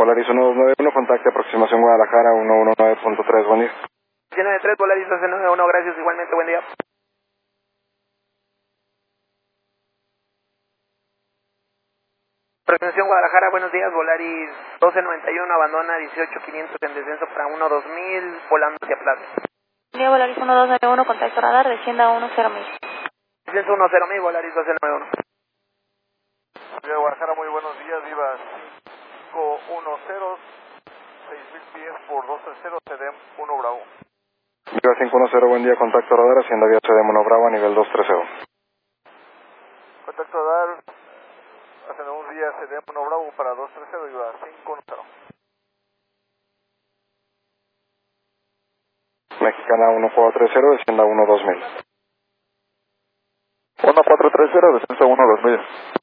Volaris 1291, contacte aproximación Guadalajara 119.3, buen día. 193, Volaris 1291, gracias, igualmente, buen día. Aproximación Guadalajara, buenos días, Volaris 1291, abandona 18500 en descenso para 12000, volando hacia Plaza. Buen día, Volaris 1291, contacto radar, descienda a 10000. Descenso 10000, Volaris 1291. Ciudad de Guadalajara, muy buenos días, Viva 510, 6000 pies por 230, CDM 1 Bravo. Viva 510, buen día, contacto radar, hacienda vía CDM 1 Bravo a nivel 230. Contacto radar, ascendemos vía CDM 1 Bravo para 230, Viva 510. Mexicana 1430, descienda 12000. 1430, descenso 12000.